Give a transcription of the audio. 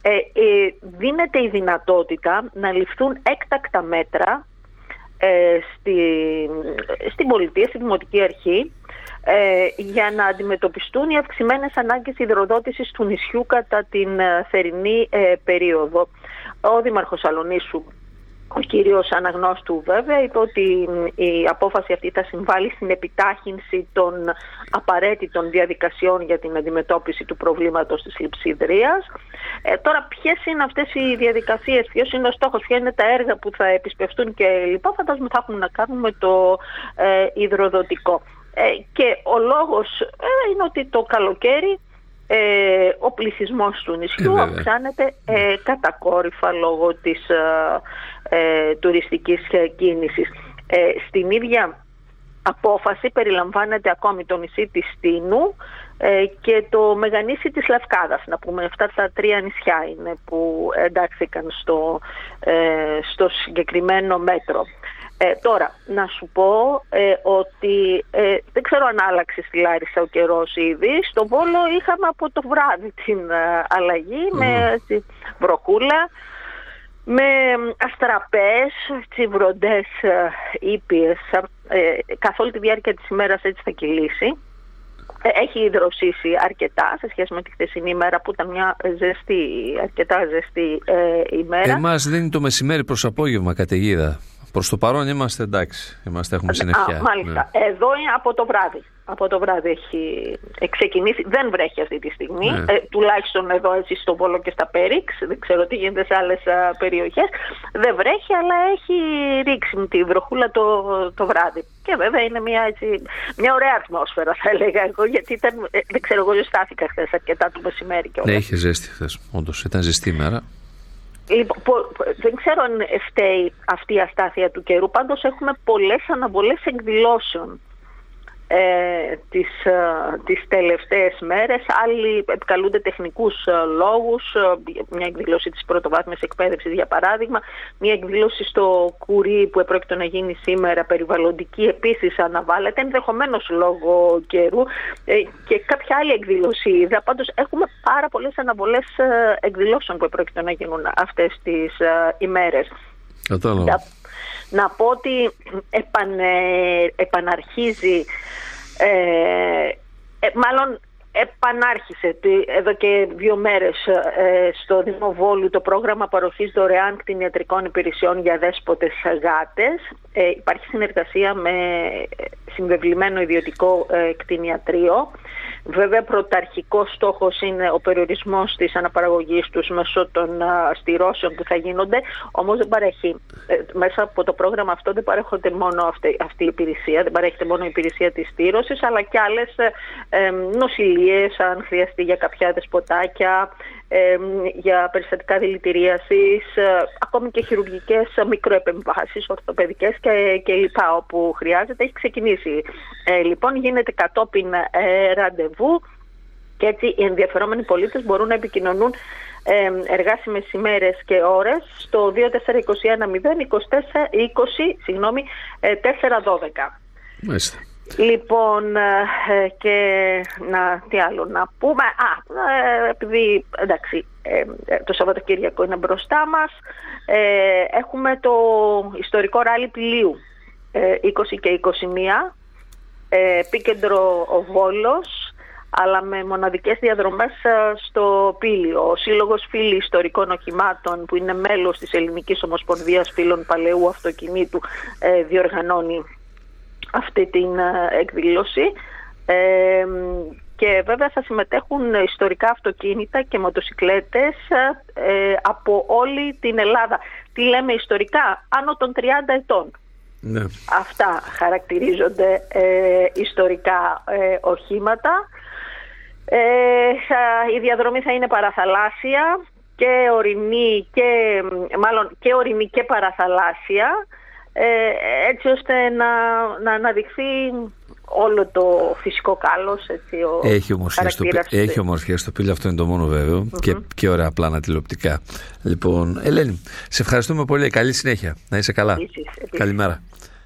δίνεται η δυνατότητα να ληφθούν έκτακτα μέτρα στην πολιτεία, στη Δημοτική Αρχή, για να αντιμετωπιστούν οι αυξημένες ανάγκες υδροδότησης του νησιού κατά την θερινή περίοδο. Ο Δήμαρχος Αλονίσου, ο κύριος Αναγνώστου, βέβαια, είπε ότι η απόφαση αυτή θα συμβάλλει στην επιτάχυνση των απαραίτητων διαδικασιών για την αντιμετώπιση του προβλήματος της λειψιδρίας. Τώρα, ποιες είναι αυτές οι διαδικασίες, ποιος είναι ο στόχος, ποια είναι τα έργα που θα επισπευτούν κλπ. Φαντάζομαι θα έχουν να κάνουν με το υδροδοτικό. Και ο λόγος είναι ότι το καλοκαίρι ο πληθυσμός του νησιού αυξάνεται κατακόρυφα λόγω της τουριστικής κίνησης. Στην ίδια απόφαση περιλαμβάνεται ακόμη το νησί της Στίνου και το μεγανήσι της Λευκάδας. Να πούμε, αυτά τα 3 νησιά είναι που εντάχθηκαν στο συγκεκριμένο μέτρο. Τώρα, να σου πω ότι δεν ξέρω αν άλλαξε στη Λάρισα ο καιρός ήδη. Στο Βόλο είχαμε από το βράδυ την αλλαγή με βροχούλα, με αστραπές, βροντές ήπιες. Καθ' όλη τη διάρκεια της ημέρας έτσι θα κυλήσει. Έχει δροσίσει αρκετά σε σχέση με τη χθεσινή ημέρα που ήταν μια αρκετά ζεστή ημέρα. Εμάς δίνει το μεσημέρι προς απόγευμα καταιγίδα. Προς το παρόν είμαστε εντάξει, έχουμε συννεφιά. Μάλιστα. Ναι. Εδώ είναι από το βράδυ. Από το βράδυ έχει ξεκινήσει. Δεν βρέχει αυτή τη στιγμή. Τουλάχιστον εδώ έτσι στο Βόλο και στα Πέριξ. Δεν ξέρω τι γίνεται σε άλλες περιοχές. Δεν βρέχει, αλλά έχει ρίξει τη βροχούλα το βράδυ. Και βέβαια είναι μια ωραία ατμόσφαιρα, θα έλεγα εγώ, γιατί ήταν, δεν ξέρω, εγώ ζεστάθηκα χθες αρκετά το μεσημέρι και όλα. Ναι, είχε ζέστη χθες. Όντως, ήταν ζεστή ημέρα. Λοιπόν, δεν ξέρω αν φταίει αυτή η αστάθεια του καιρού. Πάντως έχουμε πολλές αναβολές εκδηλώσεων τις τελευταίες μέρες. Άλλοι επικαλούνται τεχνικούς λόγους. Μια εκδήλωση της πρωτοβάθμιας εκπαίδευσης, για παράδειγμα. Μια εκδήλωση στο Κουρί που επρόκειτο να γίνει σήμερα, περιβαλλοντική, επίσης αναβάλλεται, ενδεχομένως λόγω καιρού, και κάποια άλλη εκδήλωση είδα. Πάντως έχουμε πάρα πολλές αναβολές εκδηλώσεων που επρόκειτο να γίνουν αυτές τις ημέρες. Να πω ότι επαναρχίζει, μάλλον επανάρχισε εδώ και 2 μέρες στο Δήμο Βόλου το πρόγραμμα παροχής δωρεάν κτηνιατρικών υπηρεσιών για δέσποτες γάτες. Υπάρχει συνεργασία με συμβεβλημένο ιδιωτικό κτηνιατρίο. Βέβαια, πρωταρχικός στόχος είναι ο περιορισμός της αναπαραγωγής τους μέσω των στηρώσεων που θα γίνονται. Όμως δεν παρέχει, μέσα από το πρόγραμμα αυτό δεν παρέχονται μόνο αυτή η υπηρεσία, δεν παρέχεται μόνο η υπηρεσία της στήρωσης, αλλά και άλλες νοσηλίες, αν χρειαστεί, για κάποια δεσποτάκια, για περιστατικά δηλητηρίασης, ακόμη και χειρουργικές μικροεπεμβάσεις, ορθοπαιδικές και λοιπά, όπου χρειάζεται. Έχει ξεκινήσει. Λοιπόν, γίνεται κατόπιν ραντεβού και έτσι οι ενδιαφερόμενοι πολίτες μπορούν να επικοινωνούν εργάσιμες ημέρες και ώρες στο 2421-0420-412. Μάλιστα. Λοιπόν, και τι άλλο να πούμε. Επειδή εντάξει, το Σαββατοκύριακο είναι μπροστά μας, έχουμε το ιστορικό ράλι Πηλίου 20 και 21, επίκεντρο ο Βόλος, αλλά με μοναδικές διαδρομές στο Πήλιο. Ο Σύλλογος Φίλοι Ιστορικών Οχημάτων, που είναι μέλος της Ελληνικής Ομοσπονδίας Φίλων Παλαιού Αυτοκινήτου, διοργανώνει αυτή την εκδήλωση, και βέβαια θα συμμετέχουν ιστορικά αυτοκίνητα και μοτοσικλέτες από όλη την Ελλάδα. Τι λέμε ιστορικά? Άνω των 30 ετών. Ναι. Αυτά χαρακτηρίζονται ιστορικά οχήματα. Η διαδρομή θα είναι παραθαλάσσια και ορεινή και ορεινή και παραθαλάσσια, έτσι ώστε να αναδειχθεί όλο το φυσικό κάλος. Έχει ομορφιά στο Πήλιο, αυτό είναι το μόνο βέβαιο, και ωραία πλάνα τηλεοπτικά. Λοιπόν, Ελένη, σε ευχαριστούμε πολύ, καλή συνέχεια, να είσαι καλά. Καλημέρα.